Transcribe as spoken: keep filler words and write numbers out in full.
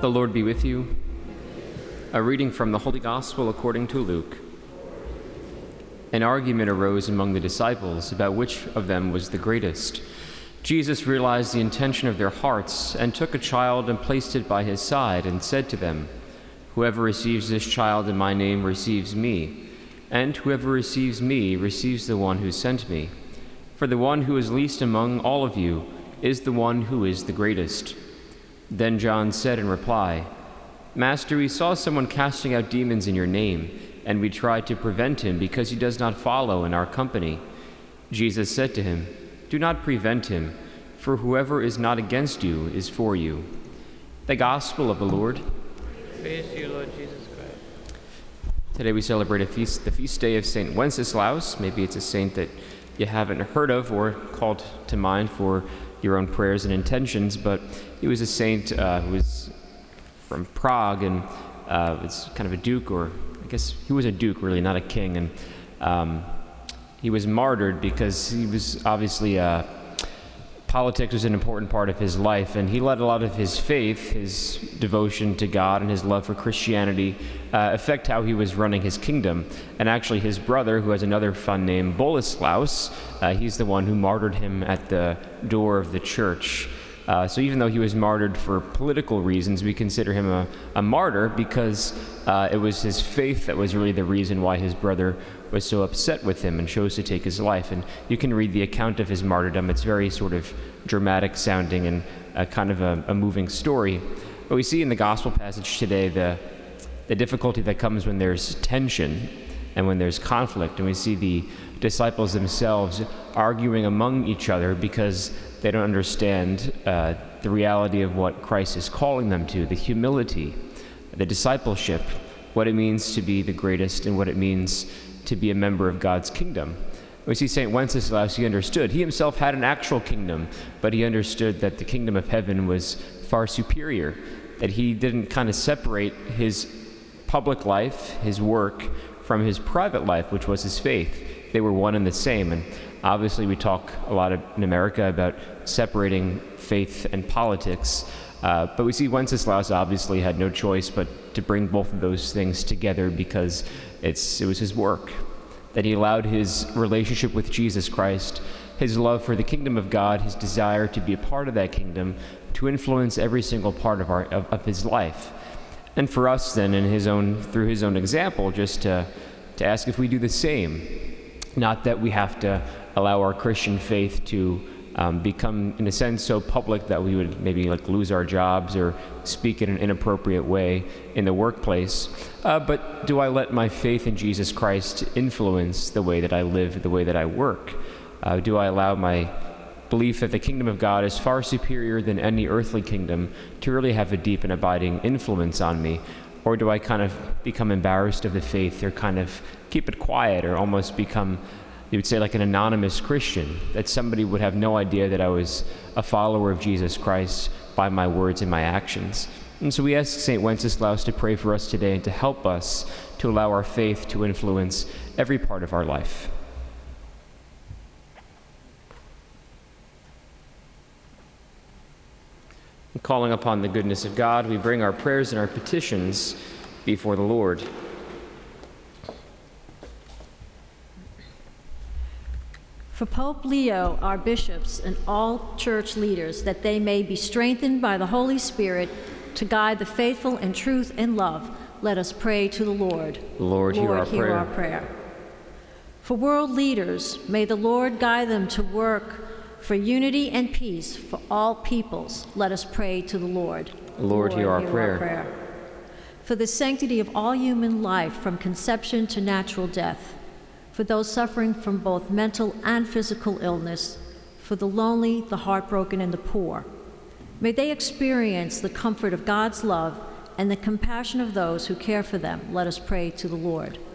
The Lord be with you. A reading from the Holy Gospel according to Luke. An argument arose among the disciples about which of them was the greatest. Jesus realized the intention of their hearts and took a child and placed it by his side and said to them, "Whoever receives this child in my name receives me, and whoever receives me receives the one who sent me. For the one who is least among all of you is the one who is the greatest." Then John said in reply, "Master, we saw someone casting out demons in your name, and we tried to prevent him because he does not follow in our company." Jesus said to him, "Do not prevent him, for whoever is not against you is for you." The Gospel of the Lord. Praise to you, Lord Jesus Christ. Today we celebrate a feast, the feast day of Saint Wenceslaus. Maybe it's a saint that you haven't heard of or called to mind for your own prayers and intentions, but he was a saint uh, who was from Prague, and uh, was kind of a duke, or I guess he was a duke, really, not a king, and um, he was martyred because he was obviously, uh, politics was an important part of his life, and he let a lot of his faith, his devotion to God and his love for Christianity uh, affect how he was running his kingdom. And actually his brother, who has another fun name, Boleslaus, uh, he's the one who martyred him at the door of the church. Uh, so even though he was martyred for political reasons, we consider him a, a martyr because uh, it was his faith that was really the reason why his brother was so upset with him and chose to take his life. And you can read the account of his martyrdom. It's very sort of dramatic sounding and a kind of a, a moving story. But we see in the gospel passage today the, the difficulty that comes when there's tension and when there's conflict. And we see the disciples themselves arguing among each other because they don't understand uh, the reality of what Christ is calling them to, the humility, the discipleship, what it means to be the greatest and what it means to be a member of God's kingdom. We see Saint Wenceslaus, he understood. He himself had an actual kingdom, but he understood that the kingdom of heaven was far superior, that he didn't kind of separate his public life, his work, from his private life, which was his faith. They were one and the same. And obviously we talk a lot of, in America about separating faith and politics, uh, but we see Wenceslaus obviously had no choice but to bring both of those things together because it's, it was his work, that he allowed his relationship with Jesus Christ, his love for the kingdom of God, his desire to be a part of that kingdom, to influence every single part of, our, of, of his life. And for us then, in his own, through his own example, just to, to ask if we do the same. Not that we have to allow our Christian faith to um, become, in a sense, so public that we would maybe like lose our jobs or speak in an inappropriate way in the workplace. Uh, but do I let my faith in Jesus Christ influence the way that I live, the way that I work? Uh, do I allow my belief that the kingdom of God is far superior than any earthly kingdom to really have a deep and abiding influence on me? Or do I kind of become embarrassed of the faith, or kind of keep it quiet, or almost become, you would say, like an anonymous Christian, that somebody would have no idea that I was a follower of Jesus Christ by my words and my actions? And so we ask Saint Wenceslaus to pray for us today and to help us to allow our faith to influence every part of our life. Calling upon the goodness of God, we bring our prayers and our petitions before the Lord. For Pope Leo, our bishops, and all church leaders, that they may be strengthened by the Holy Spirit to guide the faithful in truth and love, let us pray to the Lord. Lord, hear our hear prayer. our prayer. For world leaders, may the Lord guide them to work for unity and peace for all peoples. Let us pray to the Lord. Lord, hear our prayer. prayer. For the sanctity of all human life from conception to natural death, for those suffering from both mental and physical illness, for the lonely, the heartbroken, and the poor. May they experience the comfort of God's love and the compassion of those who care for them. Let us pray to the Lord.